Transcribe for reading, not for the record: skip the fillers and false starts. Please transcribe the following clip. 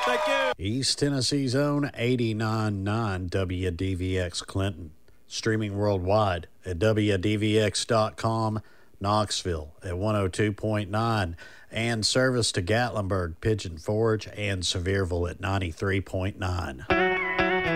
Thank you. East Tennessee's own 89.9 WDVX Clinton. Streaming worldwide at WDVX.com. Knoxville at 102.9. And service to Gatlinburg, Pigeon Forge, and Sevierville at 93.9.